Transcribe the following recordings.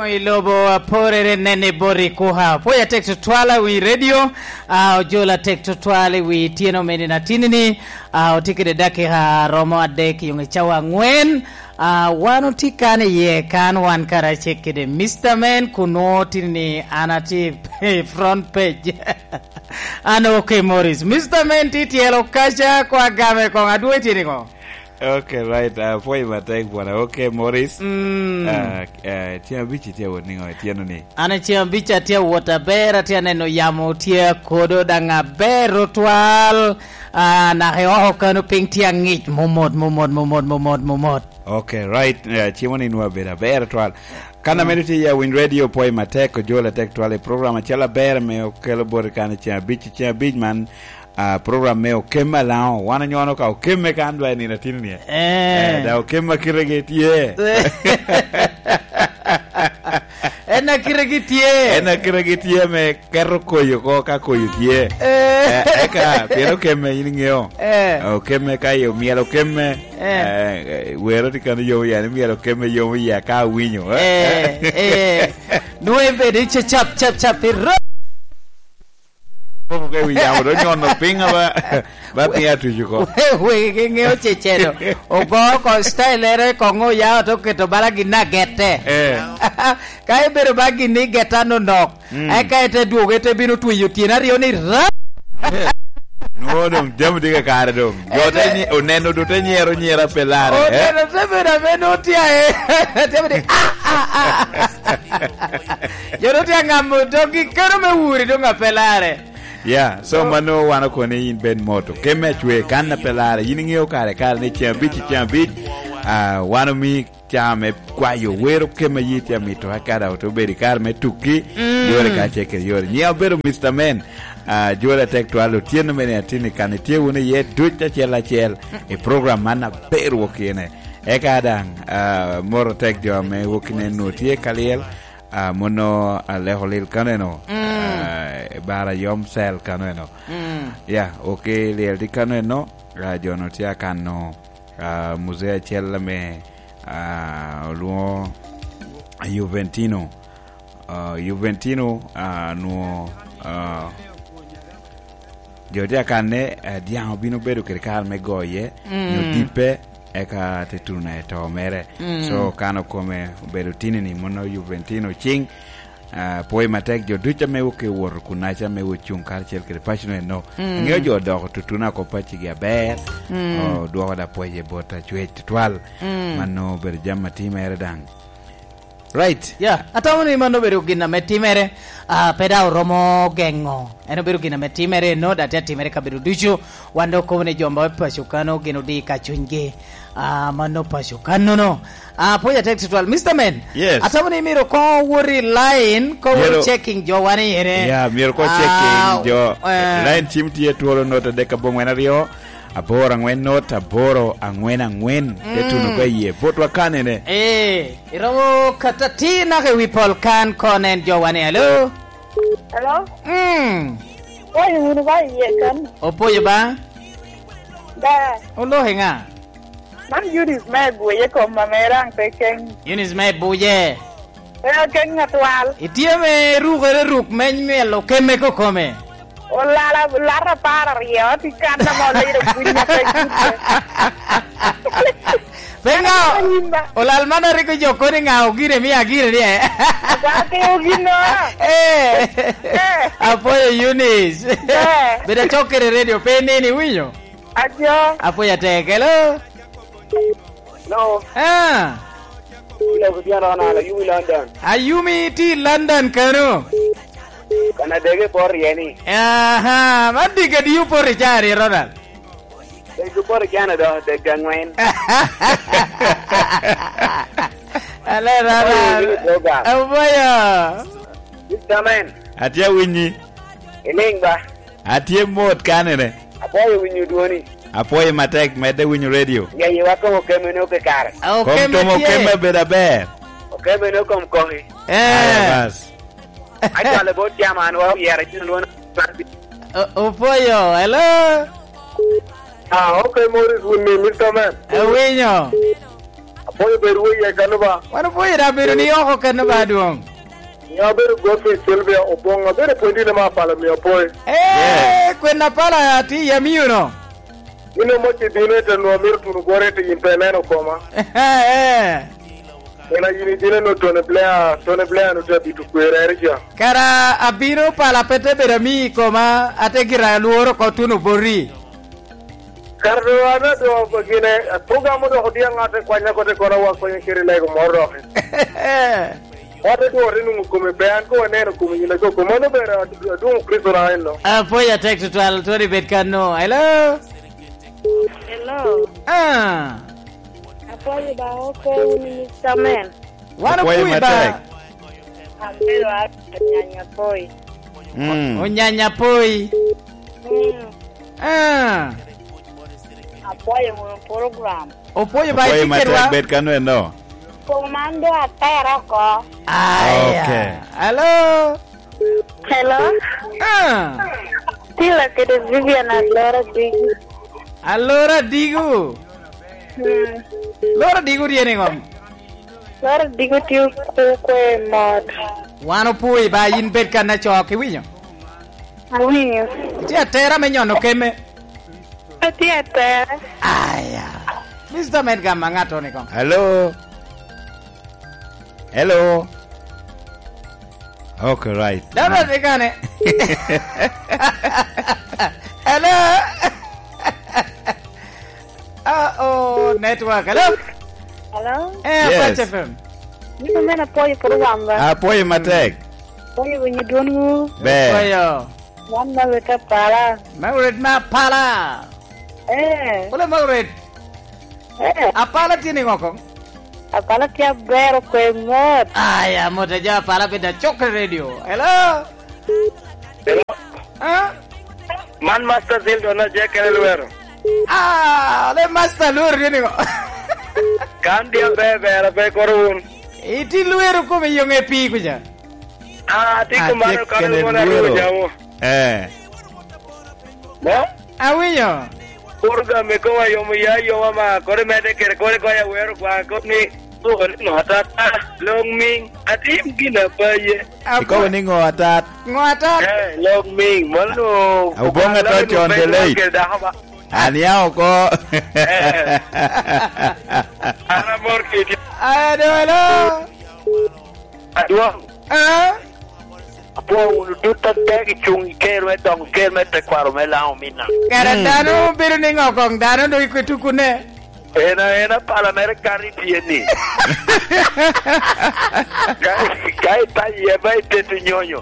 Ilobo porere nene bori kuha. Poya tek to twala wi radio. Jola tek to twala wi tieno meni na tinini. Otikide dake ha romo adek yung chawa ngwen. Wano tikane ye kan wan kara chekide Mr. Man kuno tinini anati front page. Ano okay Morris. Mr. Man titi elo kasha kwa game kwa ngadue tini ko. Okay, right. Foi matek bwana. Okay, Morris. Tia bichi tia woningo tia noni. Ana tia bichi tia watabera tia neno yamo tia kodo danga bero twal. Na heoho kanu ping tia ngich momod. Okay, right. Tia woni nuwa bera twal. Kana mediti ya Win Radio poi matek jola tek twal program chala bera me okelo bor kana tia bichi man. Program me okema lao wana nyono ka okeme kandwa ni natini ni da okema kiregetie ena kiregetie me kerro koyo ko ka koyo tie eka pero keme iningeo okeme ka yo mielo keme wero tikano yo ya ni mielo keme yo ya ka winyo no ebe chap porque we llamo doño no pinga va pia tujuko we ngeo chechero ogo ko style ere ko ngo ya to ke to balagi na gete kai bero bagi ni getano nok ai kai te duoge te bino tuyo tiena rio ni ra no jam diga kare do jote ni oneno do te nyera pelare oneno te bera meno tia te bere yo do tia ngamo do ki kero me wuri do ngapelare. Yeah, so mano wana kone in ben moto. Keme chwe kana pelare yiningeo kare ne chambi. Wano mi chame kwa yo wero keme yiti amito hakada otoberi kar me tuki yore ka cheke yore. Nia bero Mr. Man. Jola tek to alo tieno mene atini kane tie une ye ducha chela e program mana beru wokine. Eka adang moro tek jo me wokine no tie kaliel. Mono leholil kaneno bara yom sel kaneno ya okay lel di kaneno jono tia kano musea chella me luo Juventino no jodia kane diamo bino bedo kerkal me goye no dipe eka tetuna eto mere so kano come bedo tinini mono Juventino ching poi matek jo ducha me uke wor kunacha me uchung karchel kre passion no ngeo jo dog tutuna ko pachi ga ber o do da poje bota chwet twal mano ber jamma timere dang right yeah atamoni mano beru gina metimere peda romo gengo eno beru gina metimere no da timere kabiru duchu wando ko ne jomba pasukano gino di kachunge mano pasukano no poja textual Mr. Man yes atamoni miro ko wori line ko checking jo wani ere yeah miro ko checking jo line chimti etoro nota de kabongwena rio abora ngwen nota boro angwen etuno ko yie botwa kanene irawo katatina ke wipol kan konen jo wani hello Oye, uno va y kan. Opoye ba? Da. Olo henga. Man Eunice me buye ko mamerang pe ken. Eunice me buye. Ken atwal. Itie me ruk men me lo ke me ko come. La para rio ti kana mo le bunya pe. Venga. Ola almana rico yo kore nga ogire mi agire rie. Ga ke ogino. Apoyo Eunice. Beda chokere radio pe nini winyo. Ajo. Apoya tekelo. No. Ila kudiana na Yumi London. Ayumi ti London kano. Kana dege por yeni. Aha, madiga di you por chari Ronald. Dege por Canada de gangwen. Ale Ronald. Apoya. Damen. Atia winyi. Eningba. Atia mot kanene. Apoya winyu duoni. Apoye matek mede winyu radio. Ya yewa ko keme no ke kar. Okay, tomo keme beda ber. Okay, no kom kohi. Bas. Acha le bot jaman wa yara tin wona. Opoyo, hello. Okay, Morris with me, Mr. Man. Winyo. Apoyo beru ye kanuba. Wan puye da beru ni oko kan ba duong. Ya beru gofi Silvia obonga beru pondi na mapala mi apoyo. Kwena pala ti ya miuno. Ino mochi dinete no mirtu no gorete impeleno koma. Ena yini dine no tone blea no tabitu kwererja. Kara abino pala pete berami koma ate gira luoro ko tunu bori. Karwana do begine program do hodia ngate kwanya kote kora wa kwenye kiri lego moro. Wate do rinu kume bean ko ne ko nyina ko mo no bera do Kristo na ino. Apoya text to al tori bet kano. Hello. Hello. Apoyo ba oko ni samen. Wana puye ba. Ambelo nyanya poi. Onyanya poi. Apoyo mo program. Opoyo ba Apoyo tikerwa. matek bet kano no. Komando atera ko. Okay. Hello. Hello. Tila kede Vivian Alora Digu. Allora digu. Lora digu riene ngom. Lora Digu tiu ko mod. Wano puye ba yin bet kan na choke winyo. Awinyo. Ti atera me nyono keme. Ati atera. Aya. Mr. Medga mangato ni kom. Hello. Hello. Okay, right. Dada dekane. Hello. Network. Hello. Hello. Yes. Punch FM. Niko mena apoyo program ba. Apoyo matek. Apoyo wenye donu. Be. Apoyo. Wanda weta para. Mauret ma pala. Ole mauret. Apala tiene ngoko. Apala tia bero ko mod. Aya, moda ja pala beda chokre radio. Hello. Hello. Man master zil do na je kele luero. Le master lur ni ko. Kan dia be korun. Iti luero ko me yonge pi kuja. Ti kumano kan mo na ru jawo. Bo? Awinyo. Urga me ko yo mo ya yo ma kore me de kere kore ko ya wero kwa ko ni to no ta long ming atim gina pa ye. Ikaw ni ngotat. Ngotat. Long ming mo no. Ubonga to chon delay. Aniao ko. Ana morki. Hello. Adwa. Apo duta tegi chung kero dong kero te kwaro me lao mina. Karandano biru ni ngokong dano do ikutu kune. Ena para mercari tieni. Kai ta ye bai te tu nyonyo.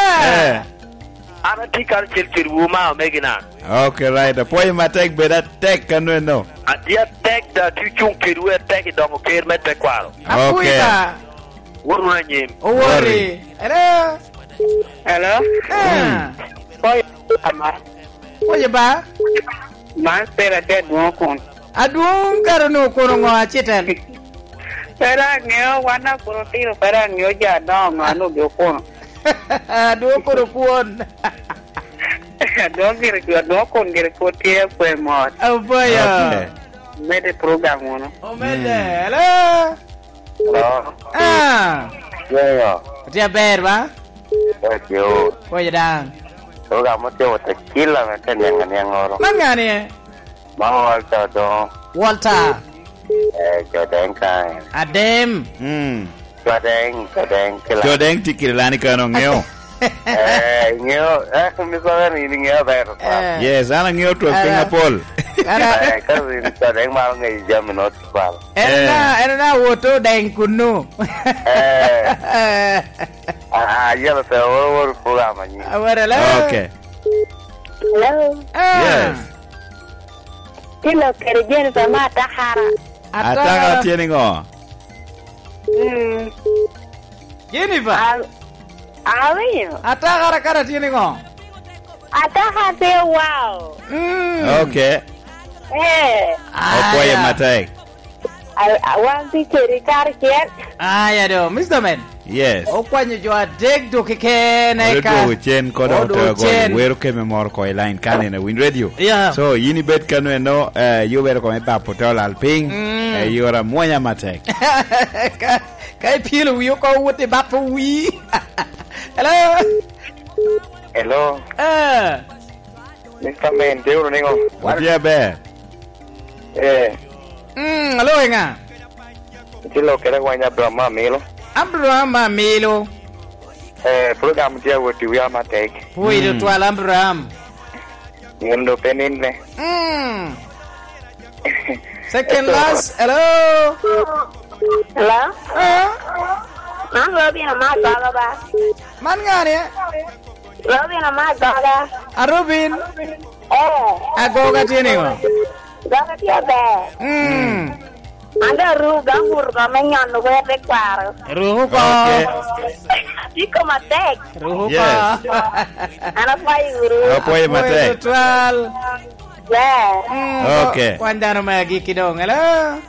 Ana tikar chirchir wuma megina. Okay, right. Apoyo matek beda tek kano no. Adia tek da tu chung kiru tek dong kero me te kwaro. Okay. Wuru na nyim. Worry. Hello. Hello. Poi ama. Oye ba. Man pera te no kon. Adung karano kono ngo achetel. Pera ngeo wana kurotiro pera ngeo ja no manu go kon. Adung kono kuon. Do gire ko tie pe mod. Apoyo. Mede program wono. Omede. Hello. Yeah. Dia ber ba? Yo. Oye dan. Program mo teo te kila me te nyang oro. Mangane. Mau alta do. Walter. Jodeng kai. Adem. Jodeng kila. Jodeng tikilani kano ngeo. Ngeo, mi saben ni ngeo ber. Yes, ana ngeo tu Singapore. Kasi jodeng mau ngai jam not pal. Era woto deng kunu. Ya lo te oro programa ni. Awara. Okay. Hello. Yes. Tilo kerjaan sama Tahara. Ataka tiene ngo. Jennifer. Awinyo. Ataka kara tiene ngo. Ataha te wow. Okay. Eh. Apoyo matek. I want to carry chen. Aya do, Mr. Man. Yes. Okwanyo jo adek do keke na Odo ka. chen kodo to go wero ke memor ko line kan na Win Radio. Yeah. So yini bet kanu no you wero ko ta potol alping yora moya matek. Kai pilo wi ko wote ba for wi. Hello. Hello. Mr. Man, Deuro ningo. What ya be? Hello nga. Chilo kera kwanya Brahma Milo. Abraham Milo. Program dia woti wi matek. Pui do twala Abraham. Ngundo penin ne. Second last. Hello. Hello. Man Robin ma gaga ba. Man nga ni. Robin ma gaga. Robin. Agoga tiene ngo. Gaga dia ba. Anda ru gamur ka menyan no wete kwaro. Ruho ko. Iko matek. Ruho ko. Yes. Ana pai guru. Apoy matek. Twal. Yeah. Okay. Kwanda no magi kidong. Hello.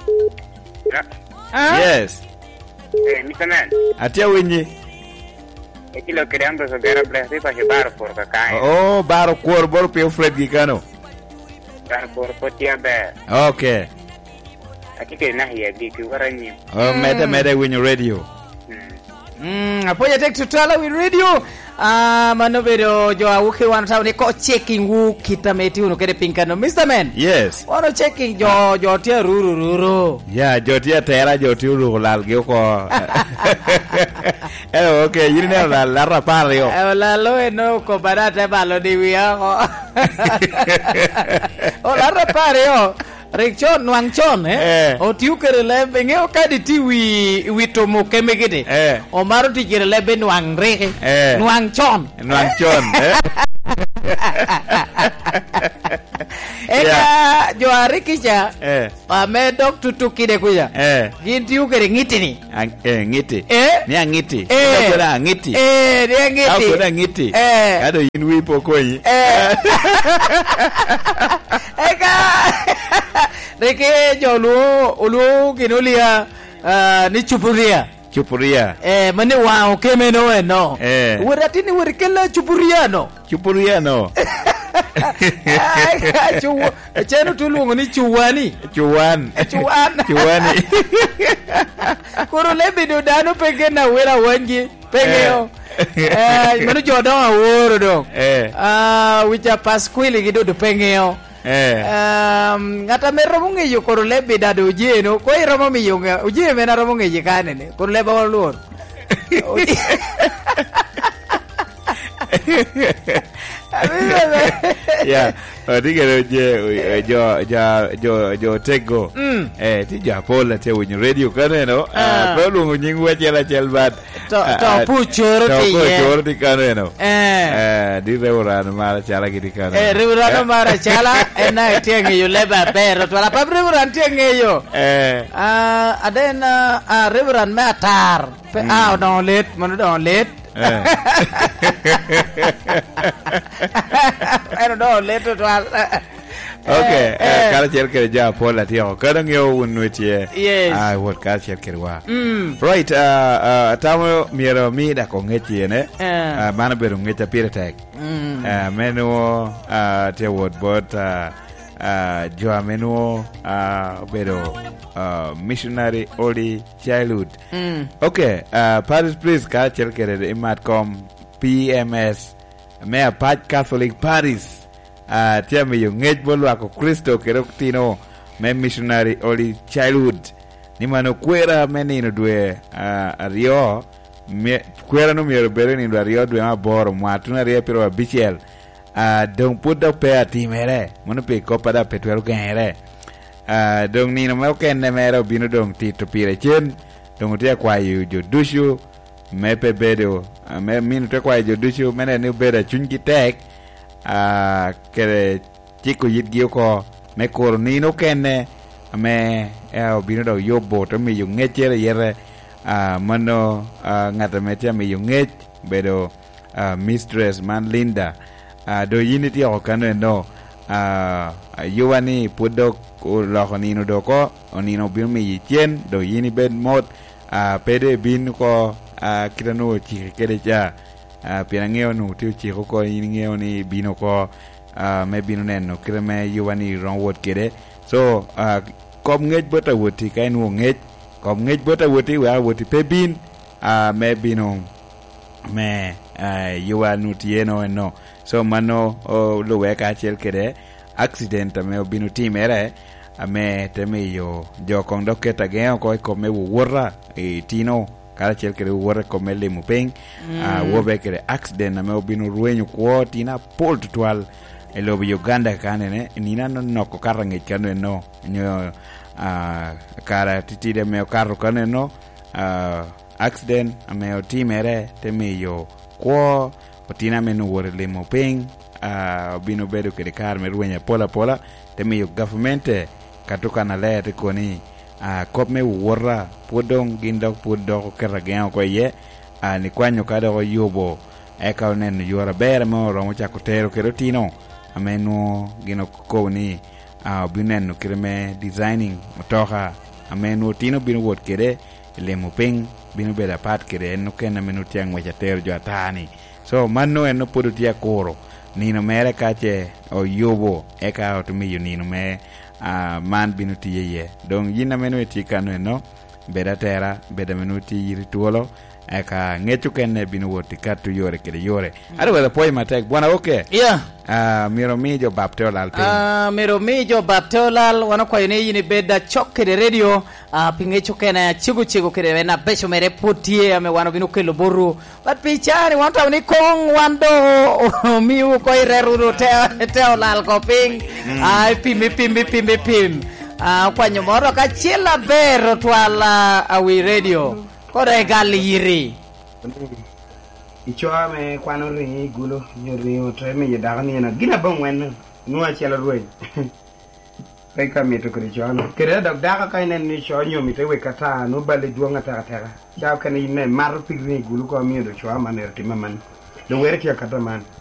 Yes. Mr. Man. Atia winyi. Chilo queríamos saber play para llevar por acá. Oh, baro kor bor pe Fred Gikano. Por potia be. Okay. Aquí que nahi bi ki warani. Oh, mede Win Radio. Apoya tek tutala Win Radio. Manovero jo awuke wan tawni ko checking wu kitameti uno kede pinkano. Mr. Man. Yes. Wano checking jo tia ruru. Yeah, jotia tera jotiu lal ge ko. Okay, yini ne la rapar yo. La lo no ko barata balo di wiya ko. O la rapar yo. Rekchon wangchon o tiu kere lebe nge o kadi ti wi to mo keme gede o maro ti kere lebe nwang reke nwangchon eka jo arikicha me doctor to kide kuya gin tiu kere ngitini ngiti ni ngiti ni ngiti ngiti ngiti ado yin wi pokoyi eka Reke jo lu kinulia ni chupuria. Mane wa okeme no. Wuratini wurikela chupuria no. Chenu tulungu ni chuwani. Chuwani. Kuru lebi do dano penge na wera wangi pengeo. Manu jodo aworo do. Wicha pasquili gido do pengeo. Ngata meromo ngeyo koro lebe dado ujeno ko iromo miyonga ujie mena romo ngeje kanene koro lebe walur Yeah, digero jo tego ti japola te Win Radio kaneno pelungu nyingwa chela bat to puchoro ti kaneno di reuran mara chala gidi kaneno reuran mara chala ena tienge yo leba pero to la reuran tienge yo adena reuran matar pe no let manu don let I don't know later to okay kala cherke ja pola tio kadang yo unwetie yes what kala cherke wa right tamo miero mi da ko ngechie ne mana beru ngecha piretek meno te word bot jo ameno beru missionary early childhood okay Paris please kala cherke de imatcom PMS Mea Pat Catholic Paris tia me yo ngej bolwa ko Kristo kero tino me missionary early childhood ni mano kwera menino dwe ario me kwera no mi bere ni ario dwe ma boro mwatuna rie pero abichel don pudo pe atimere mono pe copa da petwero gere don ni no me okende mero bino don tito pire chen don tia kwa yu jo dushu mepe bedo me min te kwa jo dushu mene ni beda chunki tek kere chiko yitgi ko me kor ni no kene me bino do yobo to mi yung ngechere yere mano ngata metia mi yung ngech bedo mistress man Linda do unity o kano no yuwani pudok loko nino doko onino bin mi chien do yini ben mot pede bin ko kita no chi kede cha pina ngeo no ti chi ko yini ngeo ni bino ko me bino neno kire me yuwani ron wot kede so kom ngej bota woti kai no ngej kom ngej bota woti wa woti pe bin me bino me yuwa nutieno no so mano lo weka chel kede accident me bino timere ame teme yo jo kong doketa geo ko me wora tino kala chel kede wora ko me le mupeng wo be kede accident me bino ruenyo ko tina pol twal e lo Uganda kanene nina no ko karange kanu no nyo kara titide me karro kanu no accident ame timere teme yo ko otina menu wore le mopeng bino bedo kede kar me ruenya pola teme yo government katuka na lete koni kop me wora podong gindok podok kerageo ko ye ni kwanyo kada ko yobo e ka nen yora bere mo ro mo chakotero kerotino ameno gino ko ni binen kireme designing motoka ameno tino bino wot kede le mopeng bino beda pat kede no kena menu tiang mo chatero jo atani so manno en no podo tia koro nino mere kache o yobo e ka otumi nino me man bino tiye ye donc yina menu etikano no beda tera beda menu ti yiri tuolo e ka ngechu kenne bino woti katu yore kede yore ado wala poy matek bwana okay miro mijo baptolal miro mijo baptolal wana kwa yini beda chokede radio pingecho kena chigu kede na besho mere putie ame wana bino kelo boru bat pichari wanta ni kong wando miu ko ireru teo lal ko ping ai pim kwa nyomoro ka chila bero twala awi radio kore gali yiri ichwa me kwano ri gulo nyori otre me yadaga ni na gina bangwen nuwa chela ruwe peka me to kri chwana kere da daga kaine ni cho nyomi te we kata no bale duanga ta ta ja kan ne mar pigni gulo ko mi do chwa maner timaman do were kya kata man